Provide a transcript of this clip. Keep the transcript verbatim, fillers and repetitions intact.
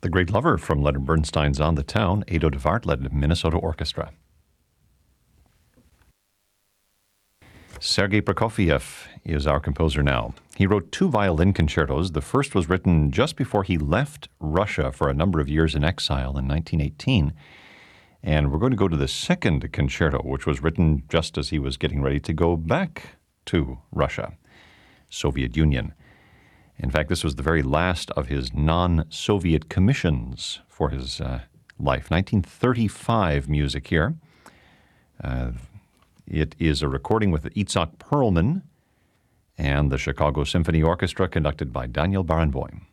The Great Lover from Leonard Bernstein's On the Town, Ado DeVart led Minnesota Orchestra. Sergei Prokofiev is our composer now. He wrote two violin concertos. The first was written just before he left Russia for a number of years in exile in nineteen eighteen. And we're going to go to the second concerto, which was written just as he was getting ready to go back to Russia, Soviet Union. In fact, this was the very last of his non-Soviet commissions for his uh, life. nineteen thirty-five music here. Uh, it is a recording with Itzhak Perlman and the Chicago Symphony Orchestra conducted by Daniel Barenboim.